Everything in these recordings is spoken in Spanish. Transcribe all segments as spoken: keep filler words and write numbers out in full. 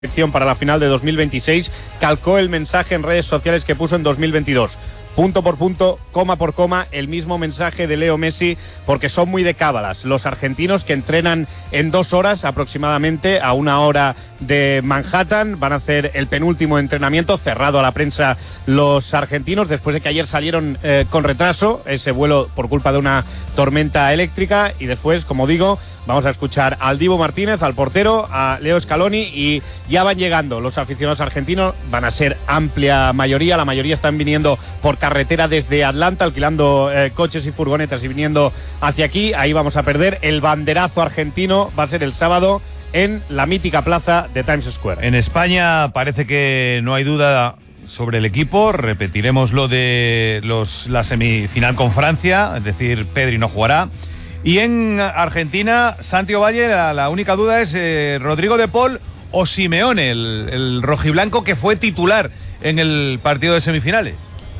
para la final de dos mil veintiséis, calcó el mensaje en redes sociales que puso en dos mil veintidós. Punto por punto, coma por coma, el mismo mensaje de Leo Messi, porque son muy de cábalas. Los argentinos, que entrenan en dos horas aproximadamente, a una hora de Manhattan, van a hacer el penúltimo entrenamiento, cerrado a la prensa los argentinos, después de que ayer salieron eh, con retraso, ese vuelo por culpa de una tormenta eléctrica, y después, como digo, vamos a escuchar al Dibu Martínez, al portero, a Leo Scaloni, y ya van llegando los aficionados argentinos, van a ser amplia mayoría, la mayoría están viniendo por carretera desde Atlanta, alquilando eh, coches y furgonetas y viniendo hacia aquí. Ahí vamos a perder. El banderazo argentino va a ser el sábado en la mítica plaza de Times Square. En España parece que no hay duda sobre el equipo. Repetiremos lo de los, la semifinal con Francia, es decir, Pedri no jugará. Y en Argentina, Santi Ovalle, la, la única duda es eh, Rodrigo de Paul o Simeone, el, el rojiblanco que fue titular en el partido de semifinales.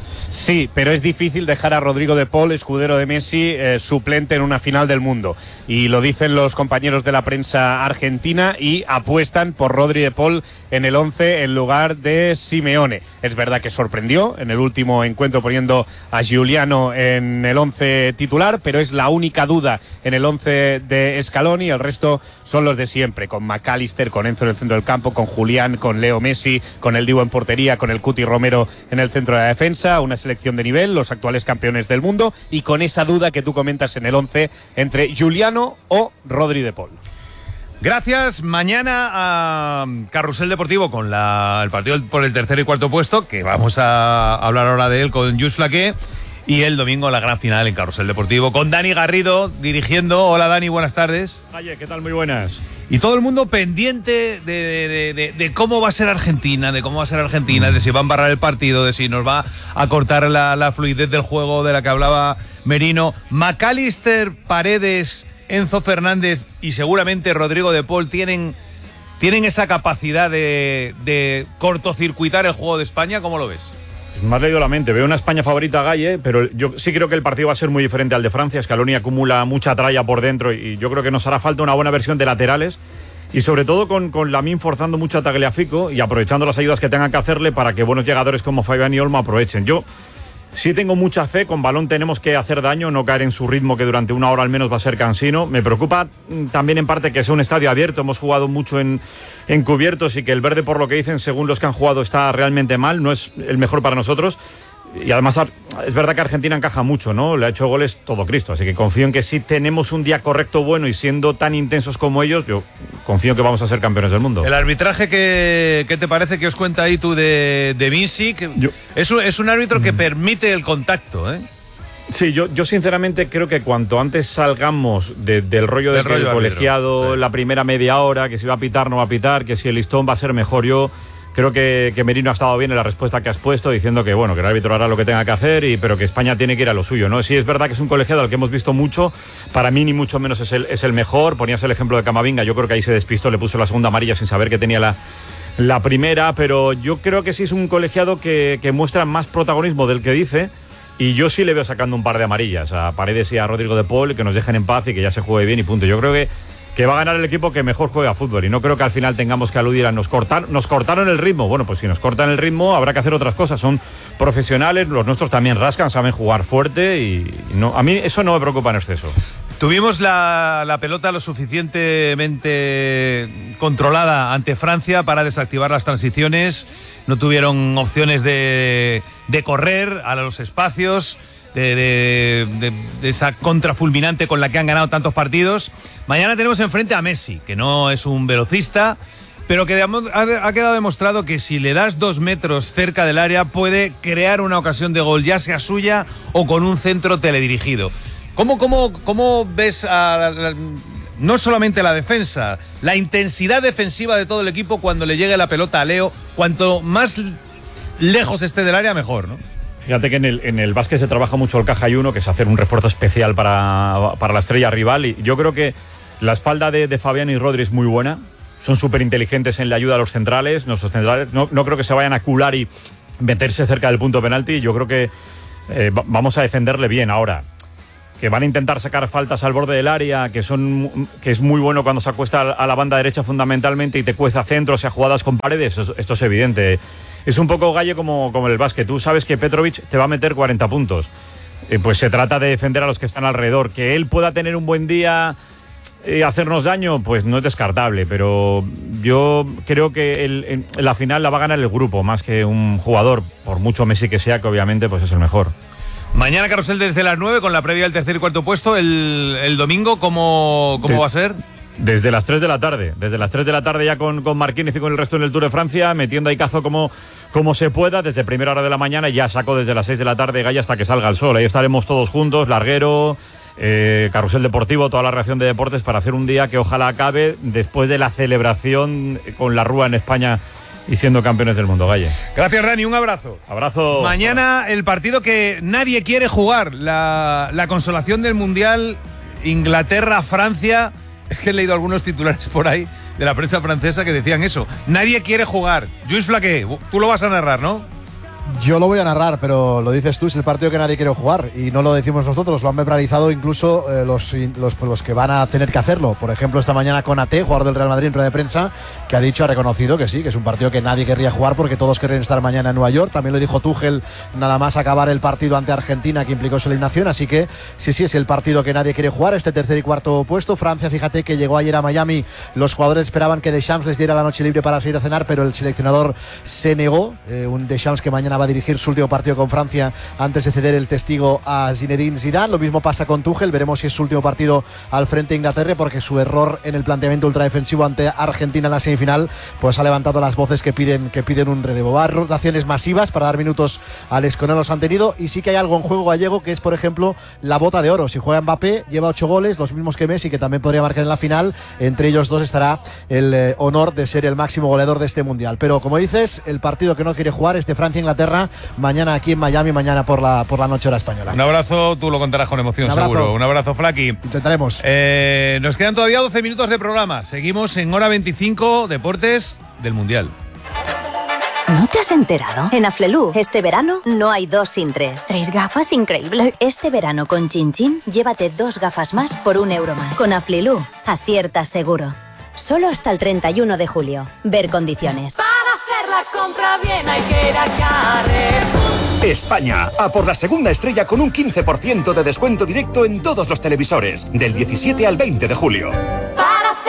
Sí, pero es difícil dejar a Rodrigo de Paul, escudero de Messi, eh, suplente en una final del mundo. Y lo dicen los compañeros de la prensa argentina y apuestan por Rodri de Paul en el once en lugar de Simeone. Es verdad que sorprendió en el último encuentro poniendo a Giuliano en el once titular, pero es la única duda en el once de Scaloni. El resto son los de siempre, con McAllister, con Enzo en el centro del campo, con Julián, con Leo Messi, con el Dibu en portería, con el Cuti Romero en el centro de la defensa, una selección de nivel, los actuales campeones del mundo, y con esa duda que tú comentas en el once entre Giuliano o Rodri de Paul. Gracias. Mañana a Carrusel Deportivo con la, el partido por el tercer y cuarto puesto, que vamos a hablar ahora de él con Just Flaqué, y el domingo la gran final en Carrusel Deportivo con Dani Garrido dirigiendo. Hola Dani, buenas tardes. Oye, ¿qué tal? Muy buenas. Y todo el mundo pendiente de, de, de, de cómo va a ser Argentina, de cómo va a ser Argentina, de si va a embarrar el partido, de si nos va a cortar la, la fluidez del juego de la que hablaba Merino. McAllister, Paredes, Enzo Fernández y seguramente Rodrigo de Paul tienen, tienen esa capacidad de, de cortocircuitar el juego de España. ¿Cómo lo ves? Me has leído la mente. Veo una España favorita a Galle, pero yo sí creo que el partido va a ser muy diferente al de Francia. Scaloni acumula mucha tralla por dentro y yo creo que nos hará falta una buena versión de laterales y sobre todo con, con Lamine forzando mucho a Tagliafico y aprovechando las ayudas que tengan que hacerle para que buenos llegadores como Fabián y Olmo aprovechen. Yo sí tengo mucha fe, con balón tenemos que hacer daño, no caer en su ritmo, que durante una hora al menos va a ser cansino. Me preocupa también en parte que sea un estadio abierto, hemos jugado mucho en, en cubiertos y que el verde, por lo que dicen, según los que han jugado, está realmente mal, no es el mejor para nosotros. Y además es verdad que Argentina encaja mucho, ¿no? Le ha hecho goles todo Cristo, así que confío en que si tenemos un día correcto, bueno, y siendo tan intensos como ellos, yo confío en que vamos a ser campeones del mundo. El arbitraje, ¿qué, qué te parece que os cuenta ahí tú de, de Misic? Es un, es un árbitro que permite el contacto, ¿eh? Sí, yo, yo sinceramente creo que cuanto antes salgamos de, del rollo del de rollo colegiado, árbitro, sí. La primera media hora, que si va a pitar, no va a pitar, que si el listón va a ser mejor, yo... Creo que, que Merino ha estado bien en la respuesta que has puesto, diciendo que bueno, que el árbitro hará lo que tenga que hacer, y, pero que España tiene que ir a lo suyo, ¿no? Sí, es verdad que es un colegiado al que hemos visto mucho, para mí ni mucho menos es el, es el mejor. Ponías el ejemplo de Camavinga, yo creo que ahí se despistó, le puso la segunda amarilla sin saber que tenía la, la primera, pero yo creo que sí es un colegiado que, que muestra más protagonismo del que dice, y yo sí le veo sacando un par de amarillas a Paredes y a Rodrigo de Paul, que nos dejen en paz y que ya se juegue bien y punto. Yo creo que que va a ganar el equipo que mejor juega fútbol y no creo que al final tengamos que aludir a nos cortar, nos cortaron el ritmo. Bueno, pues si nos cortan el ritmo habrá que hacer otras cosas, son profesionales, los nuestros también rascan, saben jugar fuerte y no, a mí eso no me preocupa en exceso. Tuvimos la, la pelota lo suficientemente controlada ante Francia para desactivar las transiciones, no tuvieron opciones de, de correr a los espacios, De, de, de, de esa contra fulminante con la que han ganado tantos partidos. Mañana tenemos enfrente a Messi, que no es un velocista, pero que ha, ha quedado demostrado que si le das dos metros cerca del área puede crear una ocasión de gol, ya sea suya o con un centro teledirigido. ¿Cómo, cómo, cómo ves a, a, no solamente la defensa, la intensidad defensiva de todo el equipo cuando le llegue la pelota a Leo? Cuanto más lejos esté del área, mejor, ¿no? Fíjate que en el, en el básquet se trabaja mucho el caja y uno, que es hacer un refuerzo especial para, para la estrella rival, y yo creo que la espalda de, de Fabián y Rodri es muy buena, son súper inteligentes en la ayuda a los centrales, nuestros centrales no, no creo que se vayan a cular y meterse cerca del punto penalti, yo creo que eh, vamos a defenderle bien. Ahora, que van a intentar sacar faltas al borde del área, que son que es muy bueno cuando se acuesta a la banda derecha fundamentalmente y te cueza centros y a jugadas con paredes, esto, esto es evidente. Es un poco Galle como, como el básquet. Tú sabes que Petrovic te va a meter cuarenta puntos. Eh, pues se trata de defender a los que están alrededor. Que él pueda tener un buen día y hacernos daño, pues no es descartable, pero yo creo que el, en la final la va a ganar el grupo más que un jugador, por mucho Messi que sea, que obviamente pues es el mejor. Mañana carrusel desde las nueve con la previa del tercer y cuarto puesto. El, el domingo, ¿cómo, cómo va a ser? Desde las tres de la tarde. Desde las tres de la tarde ya con, con Marquínez y con el resto en el Tour de Francia, metiendo ahí cazo como, como se pueda, desde primera hora de la mañana y ya saco desde las seis de la tarde, Galle, hasta que salga el sol. Ahí estaremos todos juntos, larguero, eh, carrusel deportivo, toda la reacción de deportes para hacer un día que ojalá acabe después de la celebración con la Rúa en España y siendo campeones del mundo, Galle. Gracias, Rani, un abrazo. Abrazo. Mañana el partido que nadie quiere jugar, la, la consolación del Mundial, Inglaterra-Francia. Es que he leído algunos titulares por ahí de la prensa francesa que decían eso. Nadie quiere jugar. Luis Flaqué, tú lo vas a narrar, ¿no? Yo lo voy a narrar, pero lo dices tú, es el partido que nadie quiere jugar y no lo decimos nosotros, lo han membralizado incluso eh, los, los, los que van a tener que hacerlo. Por ejemplo, esta mañana Konaté, jugador del Real Madrid en rueda de prensa, que ha dicho, ha reconocido que sí, que es un partido que nadie querría jugar porque todos quieren estar mañana en Nueva York. También lo dijo Tuchel nada más acabar el partido ante Argentina que implicó su eliminación, así que sí, sí, es el partido que nadie quiere jugar, este tercer y cuarto puesto. Francia, fíjate que llegó ayer a Miami, los jugadores esperaban que Deschamps les diera la noche libre para salir a cenar, pero el seleccionador se negó, eh, un Deschamps que mañana va a dirigir su último partido con Francia antes de ceder el testigo a Zinedine Zidane. Lo mismo pasa con Tuchel, veremos si es su último partido al frente de Inglaterra, porque su error en el planteamiento ultradefensivo ante Argentina en la semifinal pues ha levantado las voces que piden, que piden un relevo. Va a rotaciones masivas para dar minutos a los que no los han tenido, y sí que hay algo en juego gallego, que es por ejemplo la bota de oro. Si juega Mbappé, lleva ocho goles, los mismos que Messi, que también podría marcar en la final. Entre ellos dos estará el eh, honor de ser el máximo goleador de este mundial. Pero como dices, el partido que no quiere jugar es de Francia-Inglaterra, mañana aquí en Miami, mañana por la, por la noche hora española. Un abrazo, tú lo contarás con emoción, Un seguro. Un abrazo, Flaqui. Intentaremos. Eh, nos quedan todavía doce minutos de programa. Seguimos en hora veinticinco, deportes del Mundial. ¿No te has enterado? En Aflelu, este verano no hay dos sin tres. ¿Tres gafas? Increíble. Este verano con Chin Chin, llévate dos gafas más por un euro más. Con Aflelu, aciertas seguro. Solo hasta el treinta y uno de julio. Ver condiciones. Para hacer la compra bien hay que ir a Carrefour. España, a por la segunda estrella con un quince por ciento de descuento directo en todos los televisores, del diecisiete al veinte de julio. Para